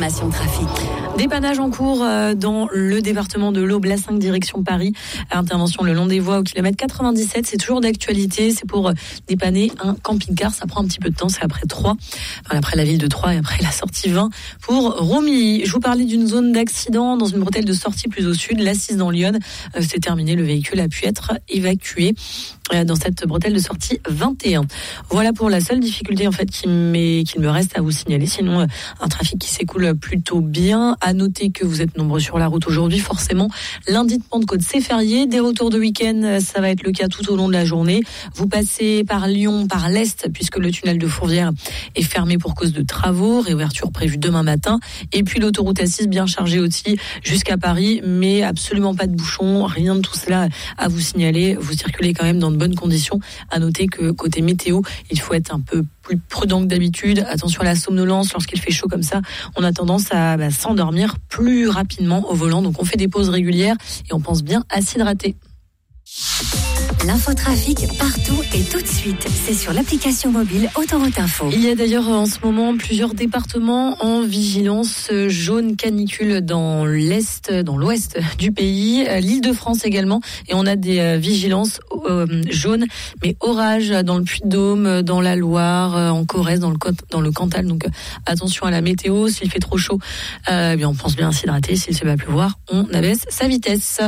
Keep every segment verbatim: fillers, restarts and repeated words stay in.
informations trafic. Dépannage en cours dans le département de l'Aube, l'A cinq direction Paris. Intervention le long des voies au kilomètre quatre-vingt-dix-sept. C'est toujours d'actualité. C'est pour dépanner un camping-car. Ça prend un petit peu de temps. C'est après Troyes, enfin, après la ville de Troyes et après la sortie vingt pour Romilly. Je vous parlais d'une zone d'accident dans une bretelle de sortie plus au sud, l'Assise dans Lyon. C'est terminé. Le véhicule a pu être évacué dans cette bretelle de sortie vingt et un. Voilà pour la seule difficulté en fait qui m'est, qu'il me reste à vous signaler. Sinon, un trafic qui s'écoule plutôt bien. À noter que vous êtes nombreux sur la route aujourd'hui. Forcément, lundi de Pentecôte, c'est férié. Des retours de week-end, ça va être le cas tout au long de la journée. Vous passez par Lyon, par l'Est, puisque le tunnel de Fourvière est fermé pour cause de travaux. Réouverture prévue demain matin. Et puis l'autoroute A six bien chargée aussi jusqu'à Paris, mais absolument pas de bouchons. Rien de tout cela à vous signaler. Vous circulez quand même dans de bonnes conditions. À noter que côté météo, il faut être un peu plus prudent que d'habitude. Attention à la somnolence lorsqu'il fait chaud comme ça. On a tendance à bah, s'endormir plus rapidement au volant. Donc on fait des pauses régulières et on pense bien à s'hydrater. L'infotrafic partout et tout de suite. C'est sur l'application mobile Autoroute Info. Il y a d'ailleurs en ce moment plusieurs départements en vigilance jaune canicule dans l'est, dans l'ouest du pays, l'Île-de-France également. Et on a des vigilances euh, jaunes, mais orage dans le Puy-de-Dôme, dans la Loire, en Corrèze, dans le, dans le Cantal. Donc attention à la météo. S'il fait trop chaud, euh, bien on pense bien à s'hydrater. S'il se met à pleuvoir, on abaisse sa vitesse.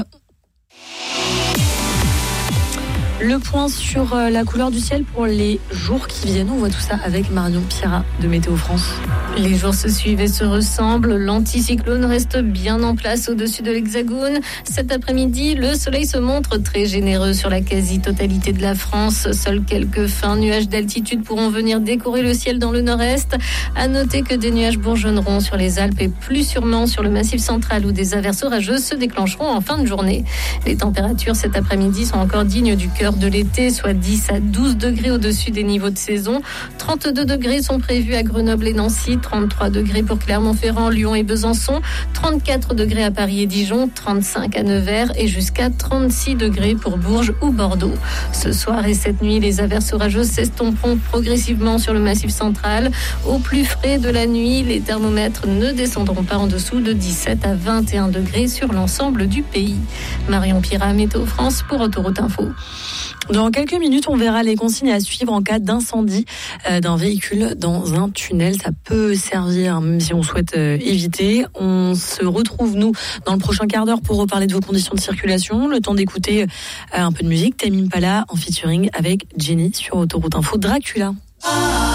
Le point sur la couleur du ciel pour les jours qui viennent. On voit tout ça avec Marion Pierrat de Météo France. Les jours se suivent et se ressemblent. L'anticyclone reste bien en place au-dessus de l'Hexagone. Cet après-midi, le soleil se montre très généreux sur la quasi-totalité de la France. Seuls quelques fins nuages d'altitude pourront venir décorer le ciel dans le nord-est. À noter que des nuages bourgeonneront sur les Alpes et plus sûrement sur le Massif central où des averses orageuses se déclencheront en fin de journée. Les températures cet après-midi sont encore dignes du cœur de l'été, soit dix à douze degrés au-dessus des niveaux de saison. trente-deux degrés sont prévus à Grenoble et Nancy, trente-trois degrés pour Clermont-Ferrand, Lyon et Besançon, trente-quatre degrés à Paris et Dijon, trente-cinq à Nevers et jusqu'à trente-six degrés pour Bourges ou Bordeaux. Ce soir et cette nuit, les averses orageuses s'estomperont progressivement sur le Massif central. Au plus frais de la nuit, les thermomètres ne descendront pas en dessous de dix-sept à vingt et un degrés sur l'ensemble du pays. Marion Pierrat, Météo France pour Autoroute Info. Dans quelques minutes, on verra les consignes à suivre en cas d'incendie euh, d'un véhicule dans un tunnel. Ça peut servir, même si on souhaite euh, éviter. On se retrouve, nous, dans le prochain quart d'heure pour reparler de vos conditions de circulation. Le temps d'écouter euh, un peu de musique. Tame Impala en featuring avec Jenny sur Autoroute Info. Dracula.